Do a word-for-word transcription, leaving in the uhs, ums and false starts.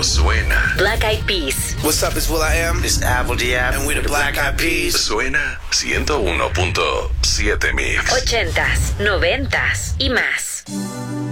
suena. Black Eyed Peas. What's up, it's will.i.am. This is Apple Diab. And we're the Black Eyed Peas. Suena ciento uno punto siete Mix. Ochentas, noventas y más.